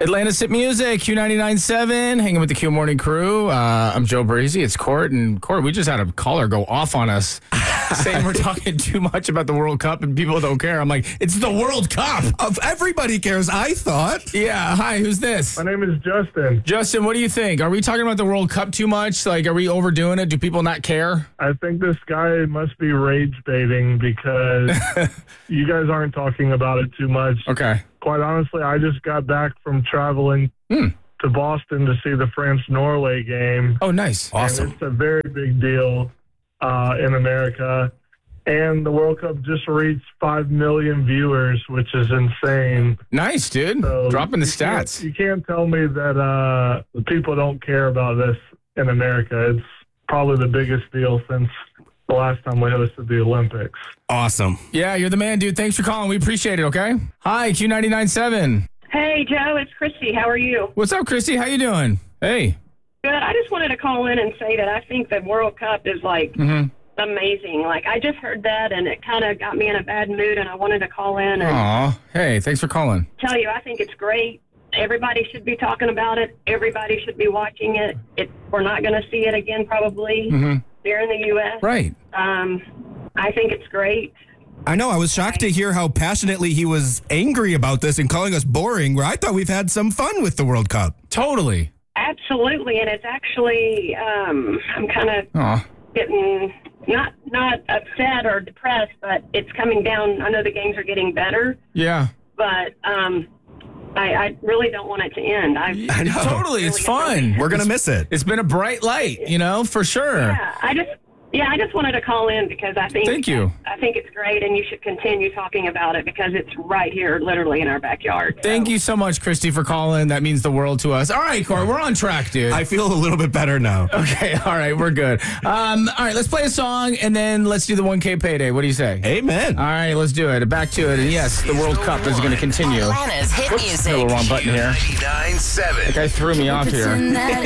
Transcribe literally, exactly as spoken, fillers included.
Atlanta's Hit Music, Q ninety-nine point seven, hanging with the Q Morning Crew. Uh, I'm Joe Breezy. It's Court. And Court, we just had a caller go off on us saying we're talking too much about the World Cup and people don't care. I'm like, it's the World Cup. Of everybody cares, I thought. Yeah. Hi, who's this? My name is Justin. Justin, what do you think? Are we talking about the World Cup too much? Like, are we overdoing it? Do people not care? I think this guy must be rage baiting because you guys aren't talking about it too much. Okay. Quite honestly, I just got back from traveling Hmm. to Boston to see the France-Norway game. Oh, nice. Awesome. And it's a very big deal uh, in America. And the World Cup just reached five million viewers, which is insane. Nice, dude. So Dropping the you can't- stats. You can't tell me that uh, the people don't care about this in America. It's probably the biggest deal since the last time we hosted the Olympics. Awesome. Yeah, you're the man, dude. Thanks for calling. We appreciate it, okay? Hi, Q ninety-nine point seven. Hey, Joe, it's Christy. How are you? What's up, Christy? How you doing? Hey. Good. I just wanted to call in and say that I think the World Cup is, like, Mm-hmm. amazing. Like, I just heard that, and it kind of got me in a bad mood, and I wanted to call in and Aw. Hey, thanks for calling. tell you I think it's great. Everybody should be talking about it. Everybody should be watching it. it we're not going to see it again probably Mm-hmm. here in the U S Right. Um, I think it's great. I know. I was shocked to hear how passionately he was angry about this and calling us boring, where I thought we've had some fun with the World Cup. Totally. Absolutely, and it's actually, um, I'm kind of Aw. getting not not upset or depressed, but it's coming down. I know the games are getting better, Yeah. but um, I, I really don't want it to end. I, I know. Totally. It's fun. We're going to miss it. It's been a bright light, you know, for sure. yeah, I just yeah, I just wanted to call in because I think Thank you. I think it's great, and you should continue talking about it because it's right here, literally in our backyard. Thank So, you so much, Christy, for calling. That means the world to us. All right, Court, we're on track, dude. I feel a little bit better now. Okay, all right, we're good. Um, all right, let's play a song, and then let's do the one K payday. What do you say? Amen. All right, let's do it. Back to it. And yes, the World Cup is going to continue. Atlanta's hit Hit the music. wrong button here. ninety-nine point seven. That guy threw me off here.